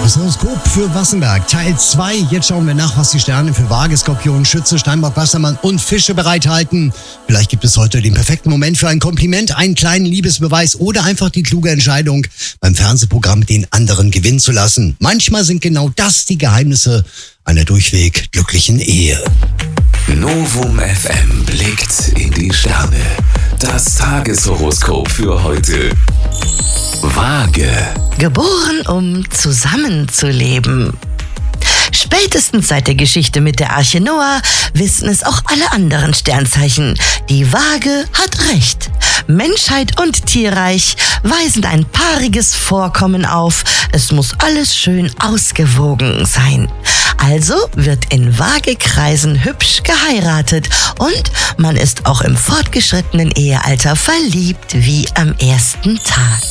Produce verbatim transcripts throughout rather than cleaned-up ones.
Das Horoskop für Wassenberg, Teil zwei. Jetzt schauen wir nach, was die Sterne für Waage, Skorpion, Schütze, Steinbock, Wassermann und Fische bereithalten. Vielleicht gibt es heute den perfekten Moment für ein Kompliment, einen kleinen Liebesbeweis oder einfach die kluge Entscheidung, beim Fernsehprogramm den anderen gewinnen zu lassen. Manchmal sind genau das die Geheimnisse einer durchweg glücklichen Ehe. Novum F M blickt in die Sterne. Das Tageshoroskop für heute. Waage. Geboren, um zusammenzuleben. Spätestens seit der Geschichte mit der Arche Noah wissen es auch alle anderen Sternzeichen. Die Waage hat recht. Menschheit und Tierreich weisen ein paariges Vorkommen auf. Es muss alles schön ausgewogen sein. Also wird in Waagekreisen hübsch geheiratet und man ist auch im fortgeschrittenen Ehealter verliebt wie am ersten Tag.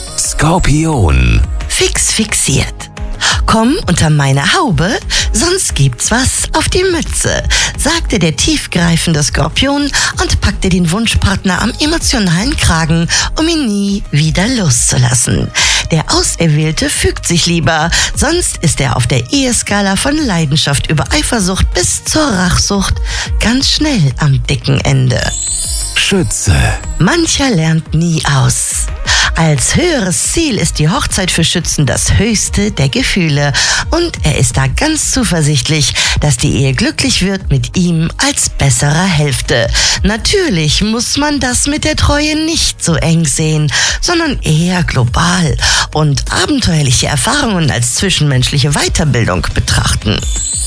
Skorpion. Fix fixiert. Komm unter meine Haube, sonst gibt's was auf die Mütze, sagte der tiefgreifende Skorpion und packte den Wunschpartner am emotionalen Kragen, um ihn nie wieder loszulassen. Der Auserwählte fügt sich lieber, sonst ist er auf der Eheskala von Leidenschaft über Eifersucht bis zur Rachsucht ganz schnell am dicken Ende. Schütze. Mancher lernt nie aus. Als höheres Ziel ist die Hochzeit für Schützen das höchste der Gefühle und er ist da ganz zuversichtlich, dass die Ehe glücklich wird mit ihm als besserer Hälfte. Natürlich muss man das mit der Treue nicht so eng sehen, sondern eher global und abenteuerliche Erfahrungen als zwischenmenschliche Weiterbildung betrachten.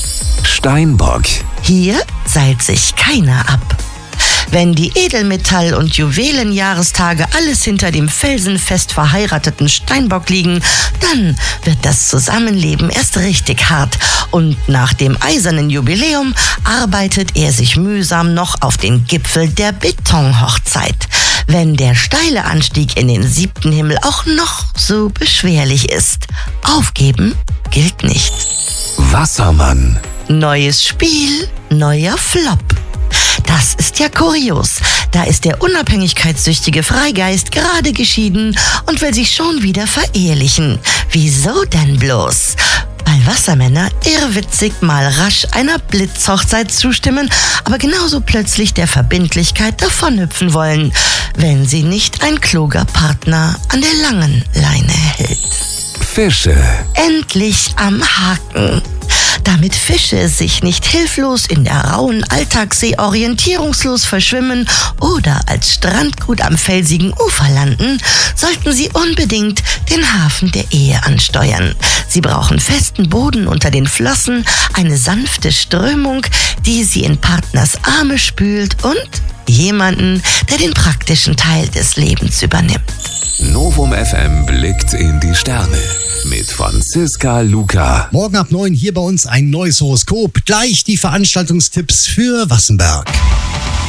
Steinbock. Hier seilt sich keiner ab. Wenn die Edelmetall- und Juwelenjahrestage alles hinter dem felsenfest verheirateten Steinbock liegen, dann wird das Zusammenleben erst richtig hart. Und nach dem eisernen Jubiläum arbeitet er sich mühsam noch auf den Gipfel der Betonhochzeit. Wenn der steile Anstieg in den siebten Himmel auch noch so beschwerlich ist, aufgeben gilt nicht. Wassermann. Neues Spiel, neuer Flop. Das ist ja kurios. Da ist der unabhängigkeitssüchtige Freigeist gerade geschieden und will sich schon wieder verehelichen. Wieso denn bloß? Weil Wassermänner irrwitzig mal rasch einer Blitzhochzeit zustimmen, aber genauso plötzlich der Verbindlichkeit davonhüpfen wollen, wenn sie nicht ein kluger Partner an der langen Leine hält. Fische. Endlich am Haken. Damit Fische sich nicht hilflos in der rauen Alltagssee orientierungslos verschwimmen oder als Strandgut am felsigen Ufer landen, sollten sie unbedingt den Hafen der Ehe ansteuern. Sie brauchen festen Boden unter den Flossen, eine sanfte Strömung, die sie in Partners Arme spült und jemanden, der den praktischen Teil des Lebens übernimmt. Novum F M blickt in die Sterne mit Franziska Luca. Morgen ab neun hier bei uns ein neues Horoskop. Gleich die Veranstaltungstipps für Wassenberg.